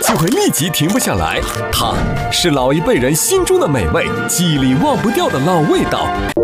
就会立即停不下来。它是老一辈人心中的美味，记忆里忘不掉的老味道。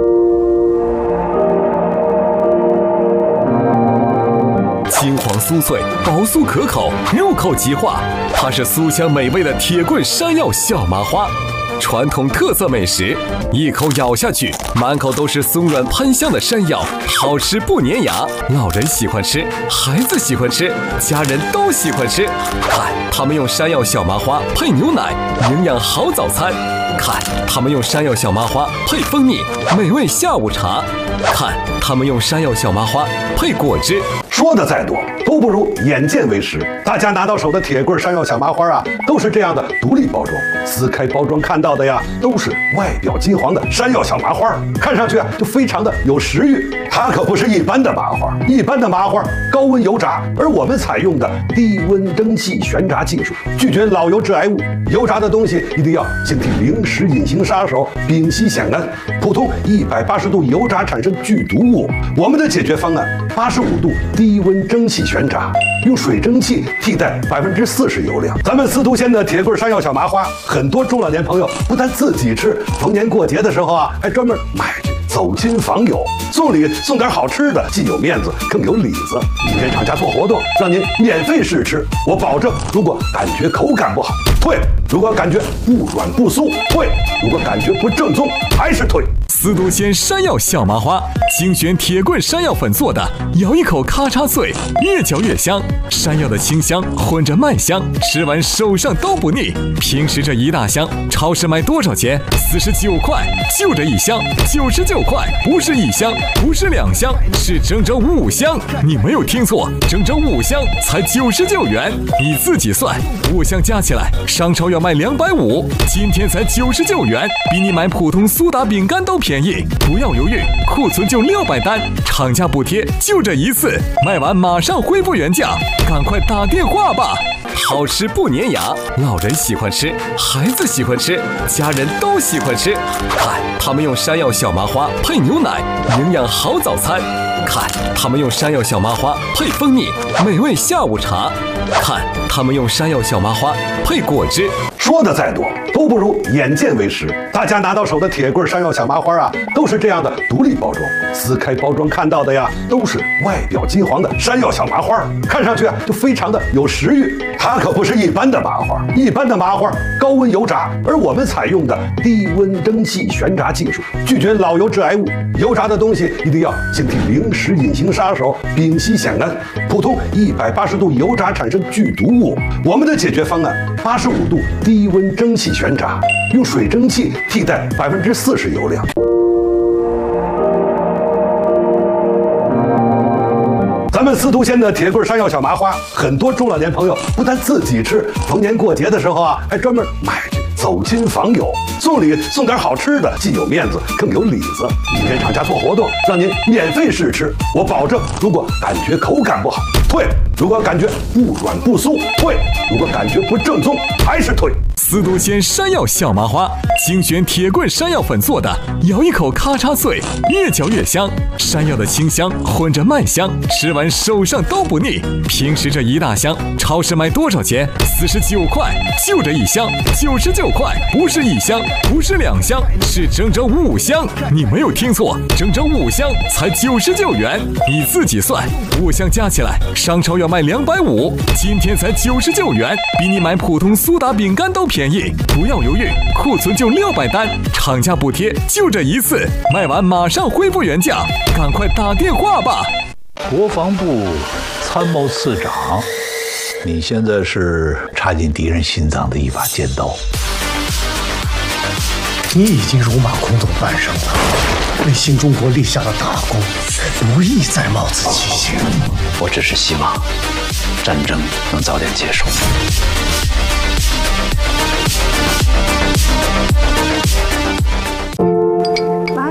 金黄酥脆，薄酥可口，入口即化。它是酥香美味的铁棍山药小麻花，传统特色美食，一口咬下去，满口都是松软喷香的山药，好吃不粘牙。老人喜欢吃，孩子喜欢吃，家人都喜欢吃。看，他们用山药小麻花配牛奶，营养好早餐。看，他们用山药小麻花配蜂蜜，美味下午茶。看，他们用山药小麻花配果汁。 说的再多都不如眼见为实。大家拿到手的铁棍山药小麻花啊，都是这样的独立包装，撕开包装看到的呀，都是外表金黄的山药小麻花，看上去啊就非常的有食欲。它可不是一般的麻花，一般的麻花高温油炸，而我们采用的低温蒸汽悬炸技术，拒绝老油致癌物。油炸的东西一定要警惕零食隐形杀手丙烯酰胺，普通180度油炸产生剧毒物。我们的解决方案85度低温蒸汽悬炸，用水蒸气替代40%油量。咱们司徒县的铁棍山药小麻花，很多中老年朋友不但自己吃，逢年过节的时候啊，还专门买去走亲访友，送礼送点好吃的，既有面子更有里子。今天厂家做活动，让您免费试吃，我保证，如果感觉口感不好退，如果感觉不软不酥退，如果感觉不正宗还是退。 司徒鲜山药小麻花，精选铁棍山药粉做的，咬一口咔嚓脆，越嚼越香。山药的清香混着麦香，吃完手上都不腻。平时这一大箱，超市卖多少钱？49块，就这一箱99块，不是一箱，不是2箱，是整整5箱。你没有听错，整整5箱才99元。你自己算，5箱加起来，商超要卖250，今天才99元，比你买普通苏打饼干都便宜。不要犹豫，库存就600单，厂家补贴就这一次，卖完马上恢复原价，赶快打电话吧。好吃不粘牙，老人喜欢吃，孩子喜欢吃，家人都喜欢吃。看，他们用山药小麻花配牛奶，营养好早餐。看，他们用山药小麻花配蜂蜜，美味下午茶。看，他们用山药小麻花配果汁。 说的再多都不如眼见为实。大家拿到手的铁棍山药小麻花啊，都是这样的独立包装，撕开包装看到的呀，都是外表金黄的山药小麻花，看上去啊就非常的有食欲。它可不是一般的麻花，一般的麻花高温油炸，而我们采用的低温蒸汽悬炸技术，拒绝老油致癌物。油炸的东西一定要警惕零食隐形杀手丙烯酰胺，普通180度油炸产生剧毒物。我们的解决方案85度低温蒸汽悬炸，用水蒸气替代40%油量。咱们司徒县的铁棍山药小麻花，很多中老年朋友不但自己吃，逢年过节的时候啊，还专门买去走亲访友，送礼送点好吃的，既有面子更有里子。今天厂家做活动，让您免费试吃，我保证，如果感觉口感不好退，如果感觉不软不酥退，如果感觉不正宗还是退。 司徒鲜山药小麻花，精选铁棍山药粉做的，咬一口咔嚓脆，越嚼越香。山药的清香混着麦香，吃完手上都不腻。平时这一大箱，超市卖多少钱？49块，就这一箱99块，不是一箱，不是2箱，是整整5箱。你没有听错，整整5箱才99元。你自己算，5箱加起来，商超要卖250，今天才99元，比你买普通苏打饼干都便宜。不要犹豫，库存就600单，厂家补贴就这一次，卖完马上恢复原价，赶快打电话吧。 国防部参谋次长，你现在是插进敌人心脏的一把尖刀。 你已经戎马倥偬半生了，为新中国立下了大功，不宜再冒此奇险。 我只是希望战争能早点结束。 来，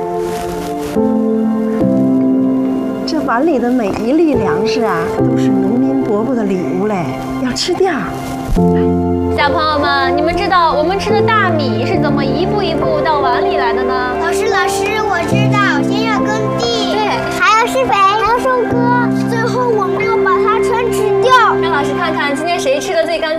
这碗里的每一粒粮食啊，都是农民伯伯的礼物嘞，要吃掉。 小朋友们，你们知道我们吃的大米是怎么一步一步到碗里来的呢？ 老师，我知道，先要耕地， 对， 还要施肥，还要收割，最后我们要把它全吃掉。 让老师看看今天谁吃的最干净。